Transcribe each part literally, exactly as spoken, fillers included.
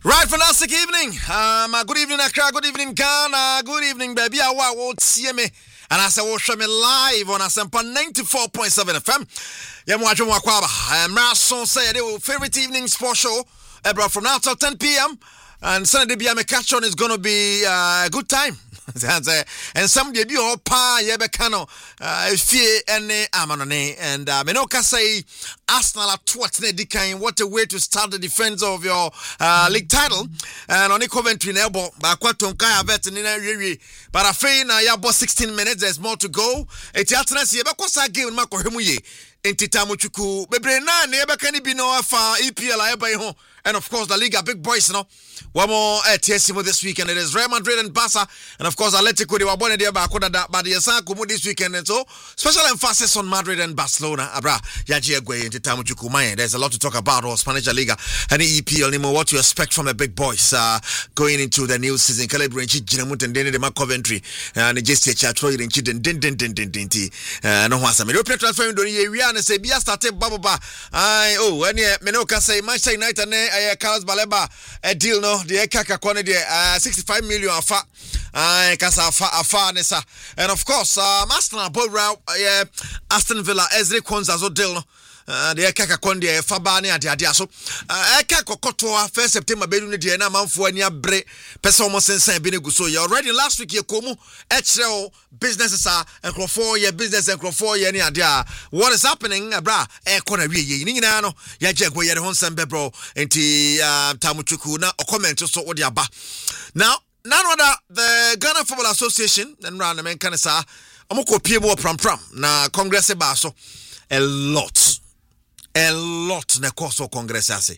Right, fantastic evening. Um, uh, good evening, Accra. Good evening, Ghana. Good evening, baby. I want to see me. And I say, we'll show me live on Asempa ninety-four point seven F M. I'm watching Wakwaba. I'm Rason say the favorite evening sports show uh, from now till ten p.m. And Sunday, B M A catch on is going to be uh, a good time. And some day, you pa yebekano fear any amanone and Menoka say Arsenal at Twatne Dikain. What a way to start the defense of your uh, league title. And on the Coventry Nebo, Bakwatonka vet in Riri. But I feel now you have sixteen minutes, there's more to go. It's Atnas Yebakosa game Mako Hemuye. Intitamuchuku, Bebrena, Nebakani Bino Afa, E P L, Ayabayo, and of course the Liga big boys, no. One more at Tessimo this weekend. It is Real Madrid and Barca, and of course Atletico de Wabone de Bacoda, but the Asakumu this weekend, and so special emphasis on Madrid and Barcelona. Abra Yaji Agwe into Tamuchuku. There's a lot to talk about or Spanish Liga and E P L. Nimo, what to expect from the big boys uh, going into the new season. Calibri and Chijinamut and Denny de Coventry and the Jesse Chatroy and Chidin Din Din Din Din Din Din. No one some European transfer in the and say Bia started Baba. I oh and yeah Menoka say Manchester United and uh, Carlos Baleba a deal no the Kaka quantity uh sixty-five million afa uh kasa afa afa nesa and of course uh Arsenal boy uh, Aston Villa Ezri Konza zo deal no uh the Kaka quantity faba ne ade ade so uh Kaka kotoa first September be no de na manfo ani abre pese omo sensan be ne guso you already last week ye komu e kire businesses are encrofo ye business encrofo ye ni ade a what is happening bra e kona wie ye ni nyina no ya jegwe ye ho nsem be bro enti uh, tamuchuku na comment so wo de aba now none other the Ghana Football Association and ran the men kan sa omoko pie mo pram pram na congress ba so a lot a lot na course of congress ase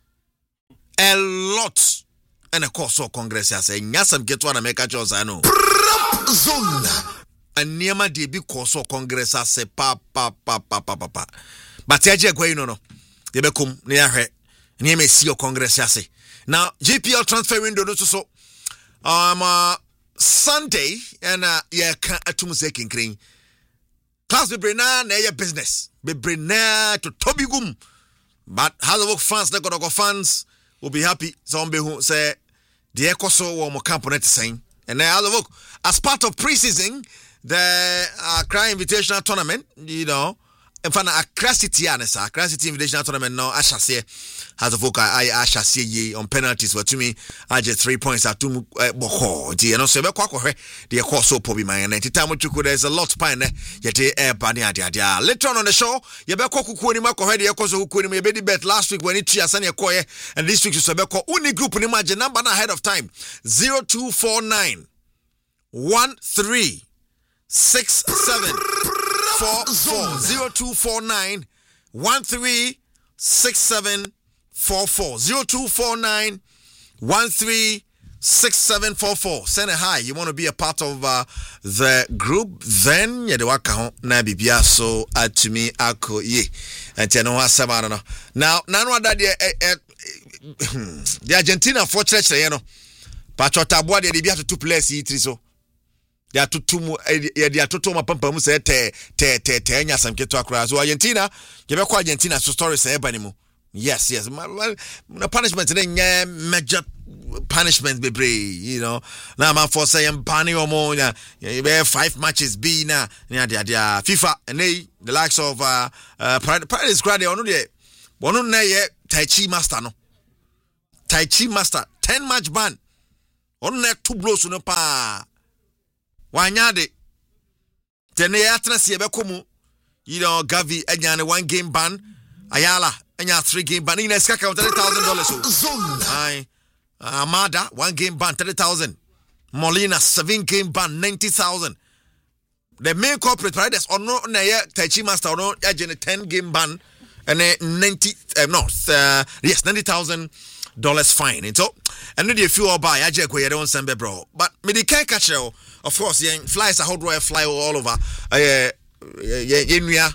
a lot and a course of congress ase nyasam get one make choose ano zone and niema de bi course of congress ase pa pa pa pa pa pa but eje gwa no no de bekum na ya hwe niema si o congress ase now G P L transfer window no so um uh, Sunday and uh yeah can atum se kinkrin class be brena na your business be brena to tobi gum but how the work fans they got fans will be happy so be who say the ekoso wo mo camp net saying and now the work as part of preseason the Accra Invitational Tournament, you know, in fact Accra City anesa Accra City Invitational Tournament no ashase has a vocal I ashase ye on penalties but to me I just three points at two boko di no so be kwa kwa the course so pobi man and time chuku there's a lot pine yete air bani adia adia later on on the show ye be kwa kuku ni makwa the course kuku ni be the bet last week when it tia sane koye and this week so be kwa uni group ni margin number na ahead of time zero two four nine one three six seven four four zero two four nine one three six seven four four zero two four nine one three six seven four four. Send a hi. You want to be a part of uh, the group? Then you do waka na bibia so at to me ako ye and tell no no. Now none that the the Argentina for church you know. Patrota boy they be to two players e three so. They are to two they are to two mapampa mu say te te te te nya sam keto akra so Argentina you be call Argentina so story say ebanimu yes yes well no punishment then major punishment be brave you know now man for say empani omo nya be five matches be na nya dia dia FIFA and they the likes of uh uh Paris grade onu de onu na ye Tai Chi master no Tai Chi master ten match ban onu na two blows no pa wanyade tene yatra se be komu you know Gavi anya ne one game ban Ayala anya three game ban ina skaka thirty thousand dollars so ai Amada one game ban thirty thousand Molina seven game ban ninety thousand the main corporate riders or no na ye Tai Chi master no agent ten game ban and ninety uh, no uh, yes ninety thousand dollars fine and so and no dey few buy aje ko ye don sembe bro but me dey can catch you of course yeah flies a hot royal fly all over eh ye nua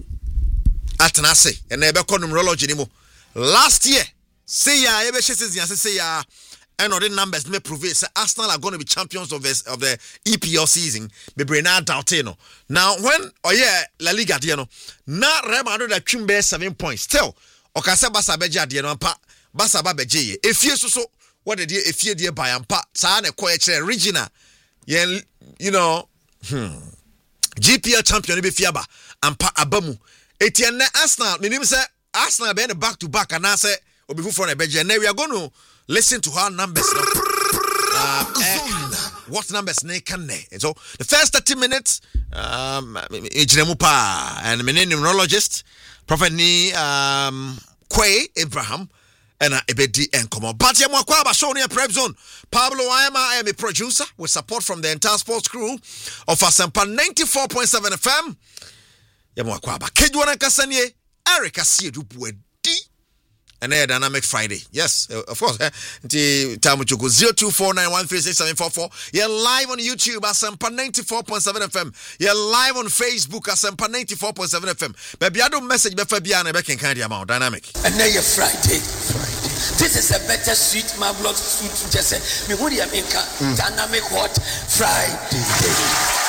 atenase and e be call numerology ni mo last year say ya e be season say ya and all the numbers may prove it say Arsenal are going to be champions of this of the E P L season be brena doubt no now when oh yeah La Liga dey no na Real Madrid that twin be seven points still okase Barca be jade no pa basa ba beje efie so so what the efie die by ampa saa na ko ye regional yen you know hmm G P L champion be fiaba ampa abamu etienne Arsenal menim say Arsenal be back to back and say obi fufu na beje now we are going to listen to her numbers no? uh, eh, what numbers ne can ne so the first thirty minutes um ejiremu pa and me neurologist prophet ni um Kway Abraham and a ebedi enkomo but ya mwakwa ba show near prep zone Pablo Ayama. I am a producer with support from the entire sports crew of Asempa ninety-four point seven F M. Ya mwakwa ba kedwana kasanie Eric Asiedu Buedi and a Dynamic Friday. Yes, uh, of course. Nti tamu chuku zero two four nine one three six seven four four. You're live on YouTube Asempa ninety-four point seven F M. You're live on Facebook Asempa ninety-four point seven F M. Baby, I don't message befa biana back in kind amount Dynamic. And now you're Friday. Friday. This is a better sweet marvelous sweet just say me what do you mean Dynamic what Friday.